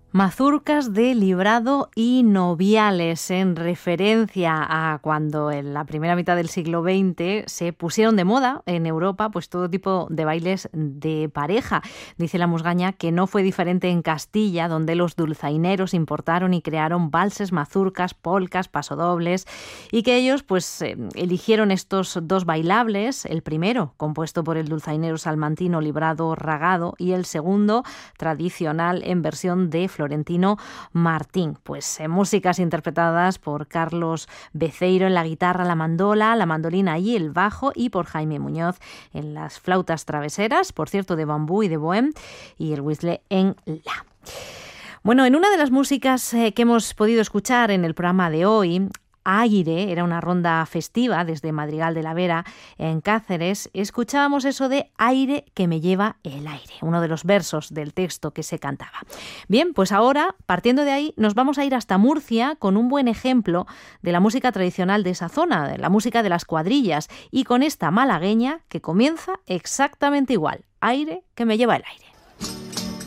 Mazurcas de librado y noviales, en referencia a cuando en la primera mitad del siglo XX se pusieron de moda en Europa pues todo tipo de bailes de pareja. Dice la Musgaña que no fue diferente en Castilla, donde los dulzaineros importaron y crearon valses, mazurcas, polcas, pasodobles, y que ellos pues eligieron estos dos bailables, el primero compuesto por el dulzainero salmantino Librado Ragado y el segundo tradicional en versión de Florentino Martín. Pues músicas interpretadas por Carlos Beceiro en la guitarra, la mandola, la mandolina y el bajo, y por Jaime Muñoz en las flautas traveseras, por cierto de bambú y de bohème, y el whistle en la. Bueno, en una de las músicas que hemos podido escuchar en el programa de hoy, Aire, era una ronda festiva desde Madrigal de la Vera en Cáceres, escuchábamos eso de aire que me lleva el aire, uno de los versos del texto que se cantaba. Bien, pues ahora, partiendo de ahí, nos vamos a ir hasta Murcia con un buen ejemplo de la música tradicional de esa zona, de la música de las cuadrillas, y con esta malagueña que comienza exactamente igual, aire que me lleva el aire.